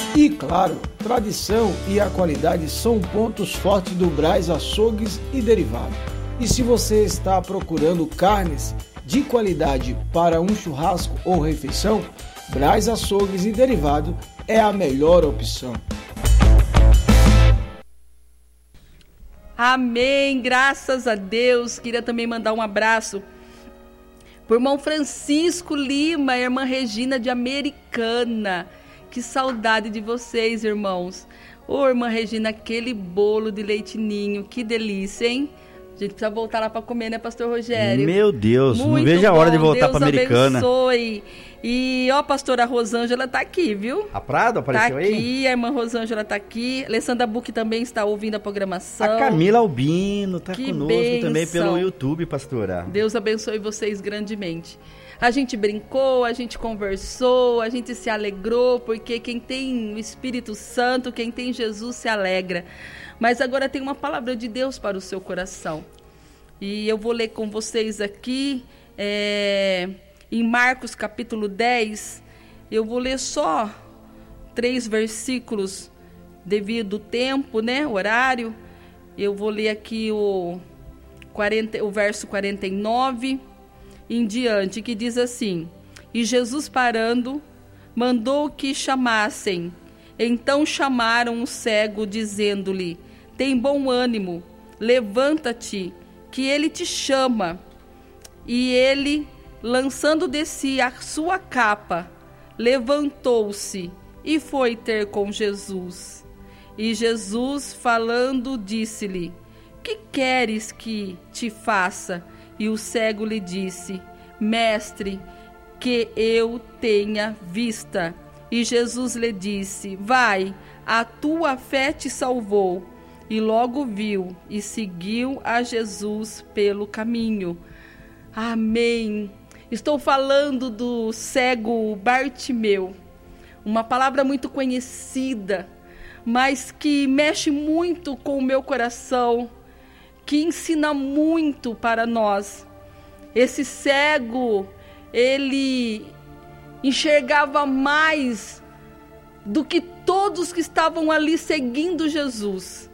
E claro, tradição e a qualidade são pontos fortes do Brás Açougues e Derivado. E se você está procurando carnes de qualidade para um churrasco ou refeição, Brás Açougues e Derivado é a melhor opção. Amém, graças a Deus. Queria também mandar um abraço para o irmão Francisco Lima, a irmã Regina de Americana. Que saudade de vocês, irmãos. Ô, irmã Regina, aquele bolo de leite ninho, que delícia, hein? A gente precisa voltar lá para comer, né, pastor Rogério? Meu Deus, muito não vejo a hora de voltar para Americana. Deus abençoe. E, ó, a pastora Rosângela tá aqui, viu? A Prado apareceu tá aí? Tá aqui, a irmã Rosângela tá aqui. Alessandra Buck também está ouvindo a programação. A Camila Albino tá que conosco bênção. Também pelo YouTube, pastora. Deus abençoe vocês grandemente. A gente brincou, a gente conversou, a gente se alegrou, porque quem tem o Espírito Santo, quem tem Jesus se alegra. Mas agora tem uma palavra de Deus para o seu coração. E eu vou ler com vocês aqui, em Marcos capítulo 10, eu vou ler só 3 versículos devido ao tempo, né, horário. Eu vou ler aqui o verso 49 em diante, que diz assim: E Jesus parando, mandou que chamassem. Então chamaram o cego, dizendo-lhe: Tem bom ânimo, levanta-te, que ele te chama. E ele, lançando de si a sua capa, levantou-se e foi ter com Jesus. E Jesus, falando, disse-lhe: Que queres que te faça? E o cego lhe disse: Mestre, que eu tenha vista. E Jesus lhe disse: Vai, a tua fé te salvou. E logo viu e seguiu a Jesus pelo caminho. Amém. Estou falando do cego Bartimeu. Uma palavra muito conhecida, mas que mexe muito com o meu coração, que ensina muito para nós. Esse cego, ele enxergava mais do que todos que estavam ali seguindo Jesus.